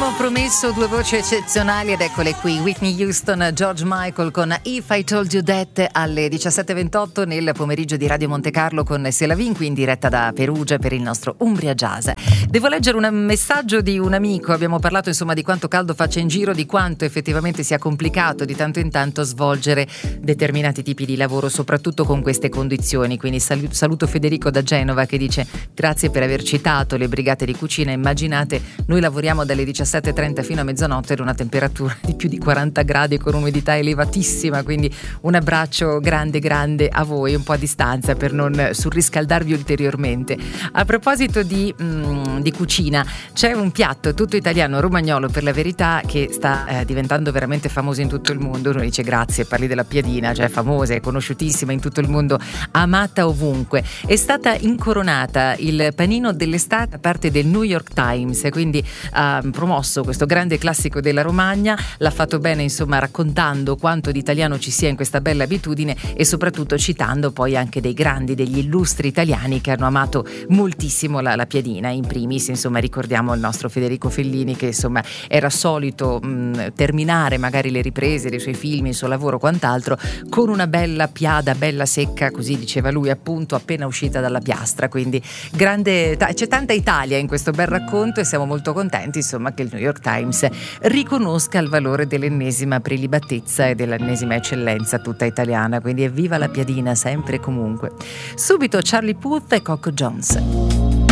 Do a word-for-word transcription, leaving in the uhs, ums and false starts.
Avevamo promesso due voci eccezionali ed eccole qui, Whitney Houston, George Michael con If I Told You That alle diciassette e ventotto nel pomeriggio di Radio Monte Carlo con Selavin, qui in diretta da Perugia per il nostro Umbria Jazz. Devo leggere un messaggio di un amico, abbiamo parlato insomma di quanto caldo faccia in giro, di quanto effettivamente sia complicato di tanto in tanto svolgere determinati tipi di lavoro, soprattutto con queste condizioni, quindi sal- saluto Federico da Genova che dice grazie per aver citato le brigate di cucina, immaginate noi lavoriamo dalle diciassette e trenta fino a mezzanotte ad una temperatura di più di quaranta gradi con umidità elevatissima, quindi un abbraccio grande grande a voi, un po' a distanza per non surriscaldarvi ulteriormente. A proposito di, mh, di cucina, c'è un piatto tutto italiano, romagnolo per la verità, che sta eh, diventando veramente famoso in tutto il mondo. Uno dice grazie, parli della piadina, cioè famosa, è conosciutissima in tutto il mondo, amata ovunque. È stata incoronata il panino dell'estate da parte del New York Times, quindi ha promosso questo grande classico della Romagna, l'ha fatto bene insomma raccontando quanto di italiano ci sia in questa bella abitudine e soprattutto citando poi anche dei grandi, degli illustri italiani che hanno amato moltissimo la, la piadina. In primis insomma ricordiamo il nostro Federico Fellini che insomma era solito mh, terminare magari le riprese dei suoi film, il suo lavoro, quant'altro con una bella piada bella secca, così diceva lui appunto, appena uscita dalla piastra. Quindi grande, c'è tanta Italia in questo bel racconto e siamo molto contenti insomma che il New York Times riconosca il valore dell'ennesima prelibatezza e dell'ennesima eccellenza tutta italiana, quindi evviva la piadina sempre e comunque. Subito Charlie Puth e Coco Jones.